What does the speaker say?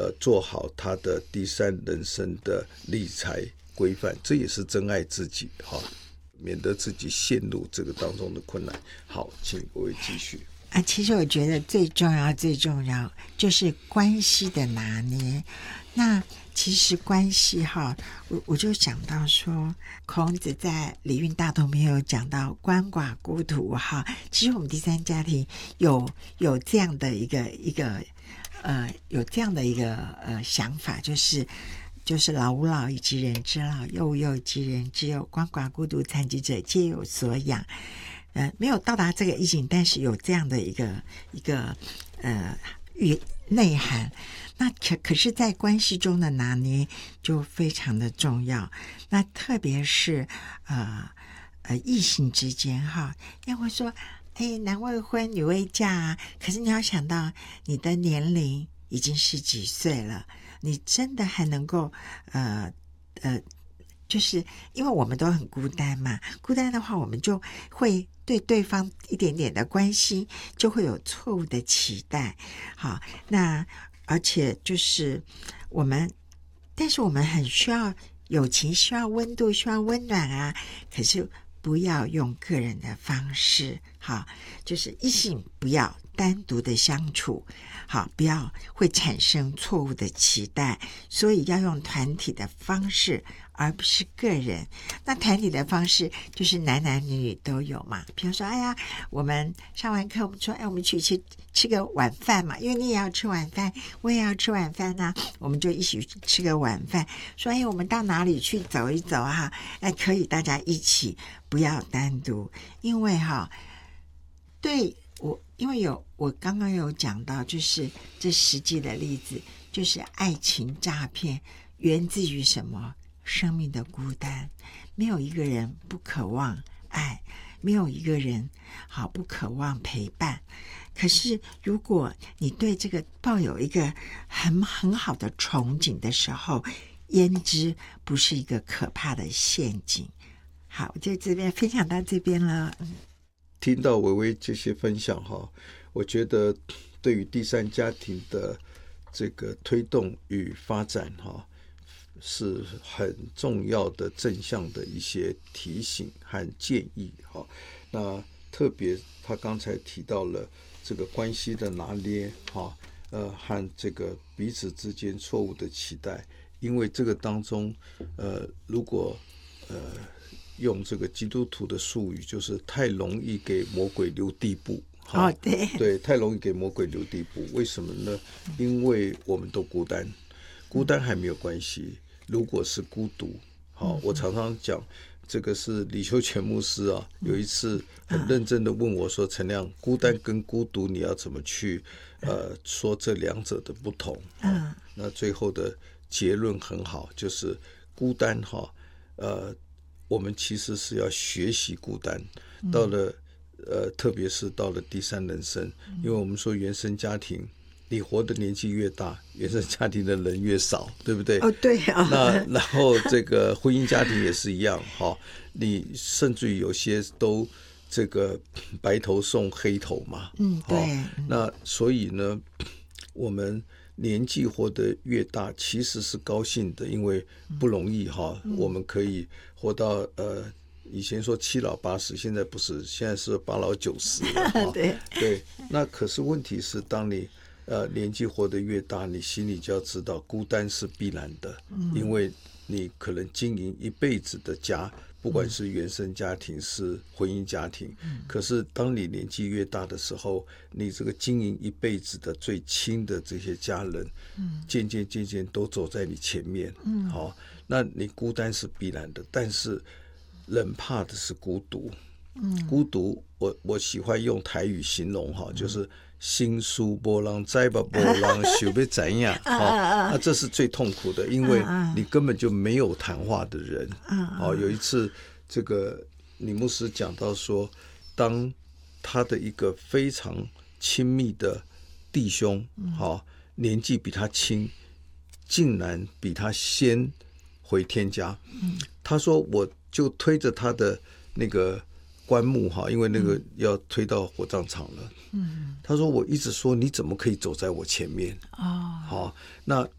做好他的第三人生的理财规范，这也是真爱自己哈，免得自己陷入这个当中的困难。好，请各位继续。 其实我觉得最重要就是关系的拿捏。那其实关系哈，我就想到说，孔子在《礼运大同篇》有讲到鳏寡孤独哈。其实我们第三家庭有这样的一个想法，就是老吾老以及人之老，幼吾幼以及人之幼，鳏寡孤独残疾者皆有所养。没有到达这个意境，但是有这样的一个内涵。那可是在关系中的拿捏就非常的重要。那特别是异性之间哈，要会说男未婚女未嫁啊，可是你要想到你的年龄已经是几岁了，你真的还能够就是因为我们都很孤单嘛，孤单的话我们就会对对方一点点的关心就会有错误的期待。好，那而且就是但是我们很需要友情，需要温度，需要温暖啊，可是不要用个人的方式，好，就是异性不要单独的相处，好，不要会产生错误的期待，所以要用团体的方式而不是个人。那团体的方式就是男男女女都有嘛，比如说我们上完课我们说我们去吃个晚饭嘛，因为你也要吃晚饭，我也要吃晚饭啊，我们就一起吃个晚饭，说我们到哪里去走一走哈，可以大家一起，不要单独。因为我刚刚有讲到，就是这实际的例子，就是爱情诈骗源自于什么？生命的孤单。没有一个人不渴望爱，没有一个人不渴望陪伴。可是如果你对这个抱有一个很好的憧憬的时候，焉知不是一个可怕的陷阱。好，我就这边分享到这边了。 听到薇薇这些分享我觉得对于第三家庭的这个推动与发展是很重要的正向的一些提醒和建议。那特别他刚才提到了这个关系的拿捏和这个彼此之间错误的期待，因为这个当中如果用这个基督徒的术语，就是太容易给魔鬼留地步。对，太容易给魔鬼留地步。为什么呢？因为我们都孤单还没有关系，如果是孤独我常常讲，这个是李修全牧师有一次很认真的问我说，陈亮，孤单跟孤独你要怎么去说这两者的不同？那最后的结论很好，就是孤单我们其实是要学习孤单，到了特别是到了第三人生，因为我们说原生家庭，你活的年纪越大，原生家庭的人越少，对不对？ 对那然后这个婚姻家庭也是一样你甚至于有些都这个白头送黑头嘛。 对。 那所以呢，我们年纪活得越大，其实是高兴的，因为不容易我们可以活到以前说7老80，现在不是，现在是8老90了。对。那可是问题是，当你年纪活得越大，你心里就要知道，孤单是必然的，因为你可能经营一辈子的家，不管是原生家庭是婚姻家庭，可是当你年纪越大的时候，你这个经营一辈子的最亲的这些家人，渐渐都走在你前面。那你孤单是必然的，但是人怕的是孤独。孤独我喜欢用台语形容就是心书波浪栽吧波浪想要怎样那这是最痛苦的，因为你根本就没有谈话的人。有一次这个李牧师讲到说，当他的一个非常亲密的弟兄年纪比他轻，竟然比他先回天家。他说我就推着他的那个棺木因为那个要推到火葬场了。他说我一直说你怎么可以走在我前面。那